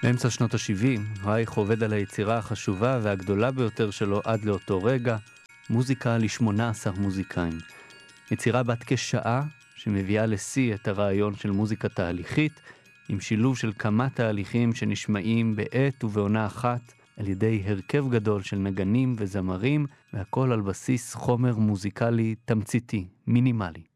באמצע שנות ה-70, רייך עובד על היצירה החשובה והגדולה ביותר שלו עד לאותו רגע, מוזיקה ל-18 מוזיקאים. יצירה בת כשעה שמביאה לשיא את הרעיון של מוזיקה תהליכית, עם שילוב של כמה תהליכים שנשמעים בעת ובעונה אחת, על ידי הרכב גדול של נגנים וזמרים, והכל על בסיס חומר מוזיקלי תמציתי, מינימלי.